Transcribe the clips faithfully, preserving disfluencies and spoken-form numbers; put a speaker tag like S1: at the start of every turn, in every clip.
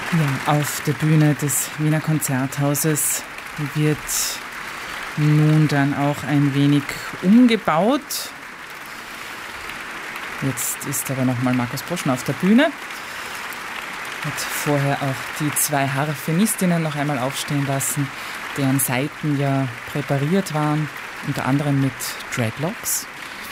S1: Ja, auf der Bühne des Wiener Konzerthauses wird nun dann auch ein wenig umgebaut. Jetzt ist aber nochmal Markus Poschner auf der Bühne. Hat vorher auch die zwei Harfenistinnen noch einmal aufstehen lassen, deren Saiten ja präpariert waren, unter anderem mit Dreadlocks.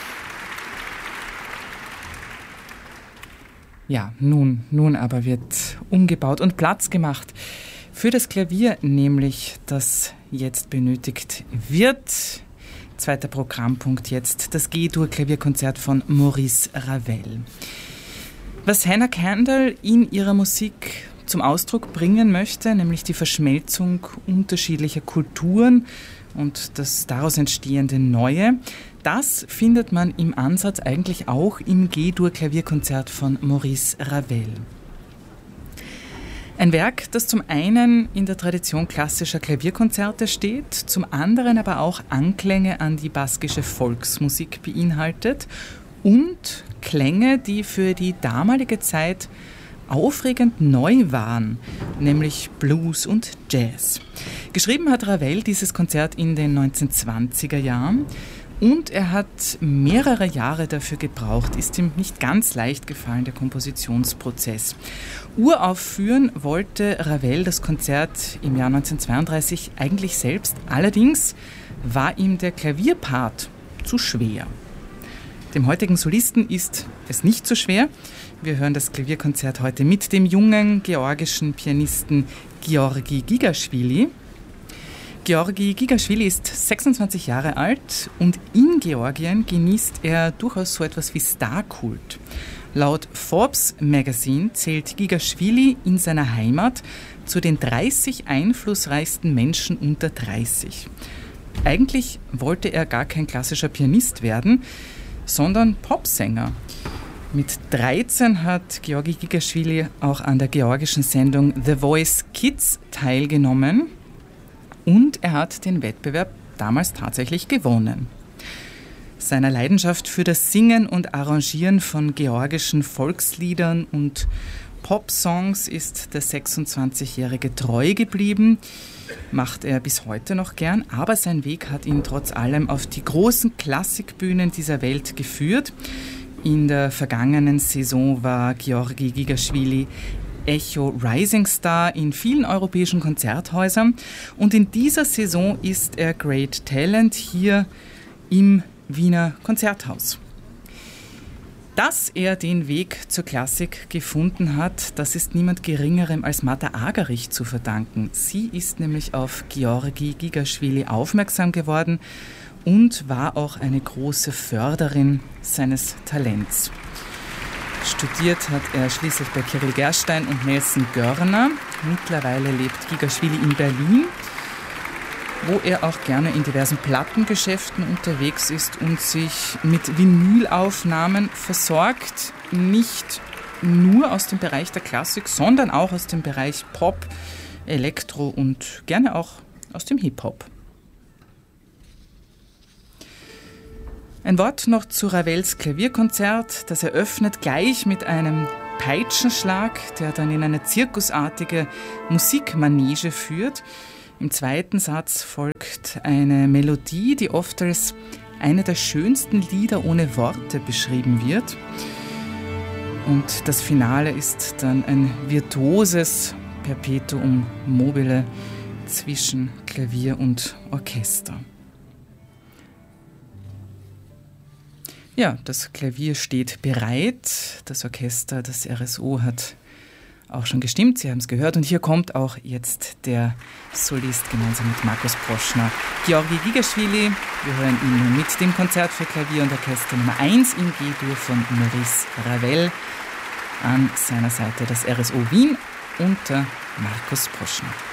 S1: Ja, nun, nun aber wird umgebaut und Platz gemacht für das Klavier, nämlich das jetzt benötigt wird. Zweiter Programmpunkt jetzt, das G-Dur-Klavierkonzert von Maurice Ravel. Was Hannah Kendall in ihrer Musik zum Ausdruck bringen möchte, nämlich die Verschmelzung unterschiedlicher Kulturen und das daraus entstehende Neue, das findet man im Ansatz eigentlich auch im G-Dur-Klavierkonzert von Maurice Ravel. Ein Werk, das zum einen in der Tradition klassischer Klavierkonzerte steht, zum anderen aber auch Anklänge an die baskische Volksmusik beinhaltet und Klänge, die für die damalige Zeit aufregend neu waren, nämlich Blues und Jazz. Geschrieben hat Ravel dieses Konzert in den neunzehnhundertzwanziger Jahren und er hat mehrere Jahre dafür gebraucht, ist ihm nicht ganz leicht gefallen, der Kompositionsprozess. Uraufführen wollte Ravel das Konzert im Jahr neunzehnhundertzweiunddreißig eigentlich selbst, allerdings war ihm der Klavierpart zu schwer. Dem heutigen Solisten ist es nicht so schwer. Wir hören das Klavierkonzert heute mit dem jungen georgischen Pianisten Georgi Gigaschwili. Georgi Gigaschwili ist sechsundzwanzig Jahre alt und in Georgien genießt er durchaus so etwas wie Starkult. Laut Forbes Magazine zählt Gigaschwili in seiner Heimat zu den dreißig einflussreichsten Menschen unter dreißig. Eigentlich wollte er gar kein klassischer Pianist werden, sondern Popsänger. Mit dreizehn hat Georgi Gigaschwili auch an der georgischen Sendung The Voice Kids teilgenommen und er hat den Wettbewerb damals tatsächlich gewonnen. Seiner Leidenschaft für das Singen und Arrangieren von georgischen Volksliedern und Popsongs ist der sechsundzwanzigjährige treu geblieben, macht er bis heute noch gern, aber sein Weg hat ihn trotz allem auf die großen Klassikbühnen dieser Welt geführt. In der vergangenen Saison war Georgi Gigaschwili Echo Rising Star in vielen europäischen Konzerthäusern und in dieser Saison ist er Great Talent hier im Wiener Konzerthaus. Dass er den Weg zur Klassik gefunden hat, das ist niemand Geringerem als Martha Argerich zu verdanken. Sie ist nämlich auf Georgi Gigaschwili aufmerksam geworden und war auch eine große Förderin seines Talents. Studiert hat er schließlich bei Kirill Gerstein und Nelson Görner. Mittlerweile lebt Gigaschwili in Berlin, wo er auch gerne in diversen Plattengeschäften unterwegs ist und sich mit Vinylaufnahmen versorgt. Nicht nur aus dem Bereich der Klassik, sondern auch aus dem Bereich Pop, Elektro und gerne auch aus dem Hip-Hop. Ein Wort noch zu Ravels Klavierkonzert. Das eröffnet gleich mit einem Peitschenschlag, der dann in eine zirkusartige Musikmanege führt. Im zweiten Satz folgt eine Melodie, die oft als eine der schönsten Lieder ohne Worte beschrieben wird. Und das Finale ist dann ein virtuoses Perpetuum mobile zwischen Klavier und Orchester. Ja, das Klavier steht bereit. Das Orchester, das R S O, hat auch schon gestimmt. Sie haben es gehört. Und hier kommt auch jetzt der Solist gemeinsam mit Markus Poschner. Georgi Gigaschwili, wir hören ihn nun mit dem Konzert für Klavier und Orchester Nummer eins in G-Dur von Maurice Ravel. An seiner Seite das R S O Wien unter Markus Poschner.